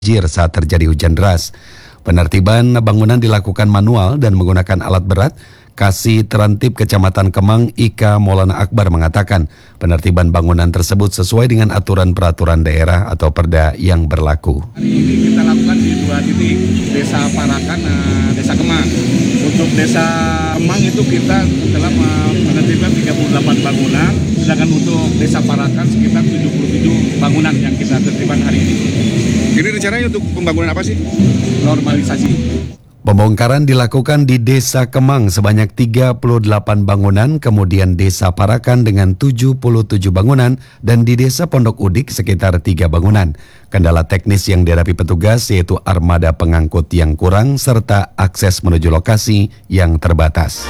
banjir saat terjadi hujan deras. Penertiban bangunan dilakukan manual dan menggunakan alat berat. Kasih Terantib Kecamatan Kemang Ika Maulana Akbar mengatakan penertiban bangunan tersebut sesuai dengan aturan peraturan daerah atau Perda yang berlaku. Hari ini kita lakukan di 2 titik, Desa Parakan, Desa Kemang. Untuk Desa Kemang itu kita telah menertibkan 38 bangunan, sedangkan untuk Desa Parakan sekitar 77 bangunan yang kita tertibkan hari ini. Ini rencananya untuk pembangunan apa sih? Normalisasi. Pembongkaran dilakukan di Desa Kemang sebanyak 38 bangunan, kemudian Desa Parakan dengan 77 bangunan, dan di Desa Pondok Udik sekitar 3 bangunan. Kendala teknis yang dihadapi petugas yaitu armada pengangkut yang kurang serta akses menuju lokasi yang terbatas.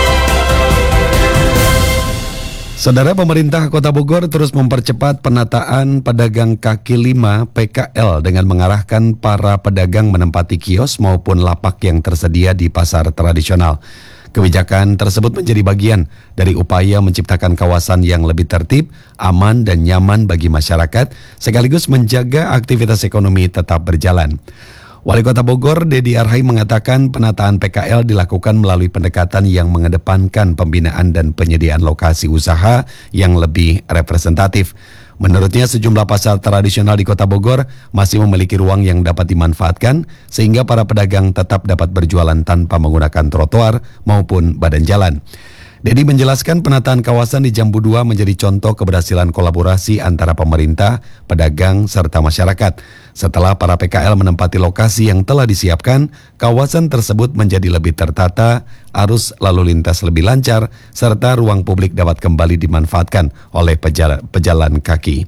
Saudara, pemerintah Kota Bogor terus mempercepat penataan pedagang kaki lima PKL dengan mengarahkan para pedagang menempati kios maupun lapak yang tersedia di pasar tradisional. Kebijakan tersebut menjadi bagian dari upaya menciptakan kawasan yang lebih tertib, aman dan nyaman bagi masyarakat, sekaligus menjaga aktivitas ekonomi tetap berjalan. Wali Kota Bogor, Dedi Arhai mengatakan penataan PKL dilakukan melalui pendekatan yang mengedepankan pembinaan dan penyediaan lokasi usaha yang lebih representatif. Menurutnya sejumlah pasar tradisional di Kota Bogor masih memiliki ruang yang dapat dimanfaatkan sehingga para pedagang tetap dapat berjualan tanpa menggunakan trotoar maupun badan jalan. Dedi menjelaskan penataan kawasan di Jambu 2 menjadi contoh keberhasilan kolaborasi antara pemerintah, pedagang, serta masyarakat. Setelah para PKL menempati lokasi yang telah disiapkan, kawasan tersebut menjadi lebih tertata, arus lalu lintas lebih lancar, serta ruang publik dapat kembali dimanfaatkan oleh pejalan kaki.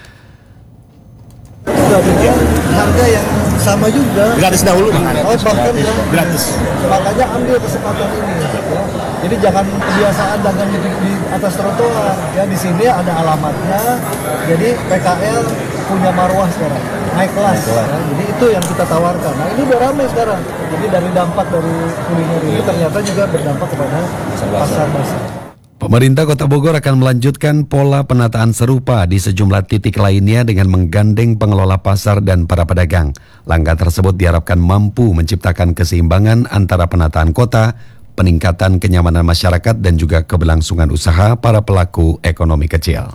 Harga yang sama juga. Gratis dahulu makanya. Oh, bahkan gratis. Makanya ambil kesempatan ini. Ya. Jadi jangan kebiasaan dagang di atas trotoar. Ya, di sini ada alamatnya. Jadi PKL punya marwah sekarang, naik kelas. Ya. Jadi itu yang kita tawarkan. Nah, ini udah ramai sekarang. Jadi dari dampak dari kuliner ini ternyata juga berdampak kepada pasar basah. Pemerintah Kota Bogor akan melanjutkan pola penataan serupa di sejumlah titik lainnya dengan menggandeng pengelola pasar dan para pedagang. Langkah tersebut diharapkan mampu menciptakan keseimbangan antara penataan kota, peningkatan kenyamanan masyarakat, dan juga keberlangsungan usaha para pelaku ekonomi kecil.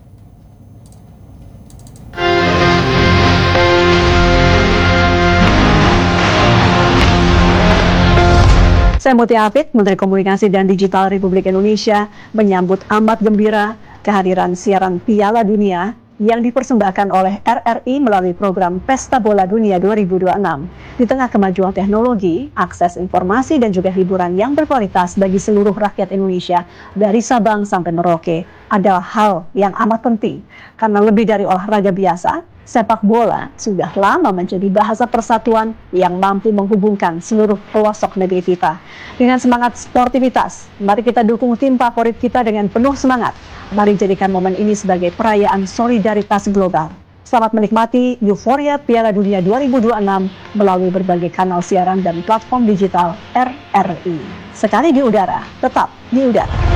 Saya Mutia Hafid, Menteri Komunikasi dan Digital Republik Indonesia, menyambut amat gembira kehadiran siaran Piala Dunia yang dipersembahkan oleh RRI melalui program Pesta Bola Dunia 2026. Di tengah kemajuan teknologi, akses informasi dan juga hiburan yang berkualitas bagi seluruh rakyat Indonesia dari Sabang sampai Merauke adalah hal yang amat penting. Karena lebih dari olahraga biasa, sepak bola sudah lama menjadi bahasa persatuan yang mampu menghubungkan seluruh pelosok negeri kita. Dengan semangat sportivitas, mari kita dukung tim favorit kita dengan penuh semangat. Mari jadikan momen ini sebagai perayaan solidaritas global. Selamat menikmati euforia Piala Dunia 2026 melalui berbagai kanal siaran dan platform digital RRI. Sekali di udara, tetap di udara.